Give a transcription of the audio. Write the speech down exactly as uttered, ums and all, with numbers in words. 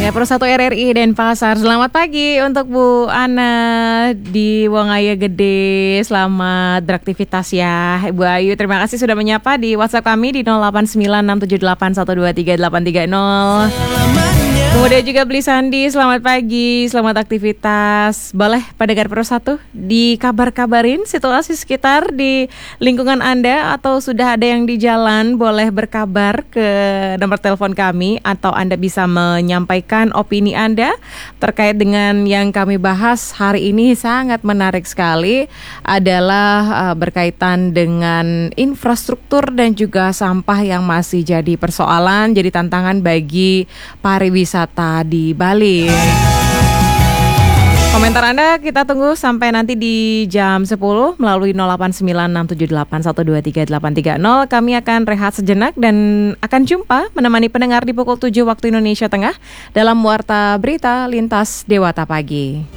Pendengar Pro satu R R I Denpasar, selamat pagi untuk Bu Ana di Wongaya Gede. Selamat beraktivitas ya Bu Ayu. Terima kasih sudah menyapa di WhatsApp kami di nol delapan sembilan enam tujuh delapan satu dua tiga delapan tiga nol. Kemudian juga Beli Sandi, selamat pagi, selamat aktivitas. Boleh pendengar Pro satu dikabar-kabarin situasi sekitar di lingkungan Anda, atau sudah ada yang di jalan, boleh berkabar ke nomor telepon kami, atau Anda bisa menyampaikan opini Anda terkait dengan yang kami bahas hari ini. Sangat menarik sekali, adalah uh, berkaitan dengan infrastruktur dan juga sampah yang masih jadi persoalan, jadi tantangan bagi pariwisata di Bali. Komentar Anda kita tunggu sampai nanti di jam sepuluh melalui nol delapan sembilan enam tujuh delapan satu dua tiga delapan tiga nol. Kami akan rehat sejenak dan akan jumpa menemani pendengar di pukul tujuh waktu Indonesia Tengah dalam Warta Berita Lintas Dewata Pagi.